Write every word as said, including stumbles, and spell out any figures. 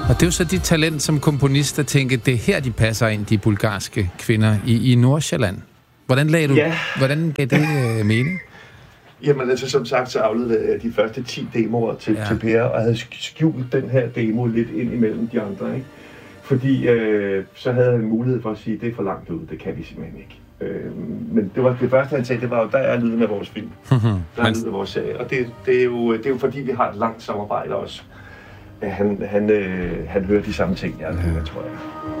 Og det er jo så dit talent som komponist at tænke, det er her, de passer ind, de bulgarske kvinder i, i Nordsjælland. Hvordan lagde du, ja. hvordan gav det øh, mening? Jamen altså, som sagt, så afleverede jeg de første ti demoer til, ja. til Per, og havde skjult den her demo lidt ind imellem de andre, ikke? Fordi øh, så havde han mulighed for at sige, det er for langt ud, det kan vi simpelthen ikke. Øh, men det var det første, han sagde, det var jo, der er lyden af vores film. Der er lyden af vores serie. Og det, det, er jo, det er jo fordi, vi har et langt samarbejde også. Han, han, øh, han hører de samme ting, jeg hører, tror jeg.